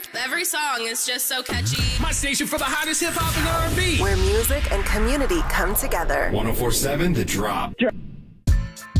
every song is just so catchy. My station for the hottest hip hop and R&B. Where music and community come together. 104.7 The Drop.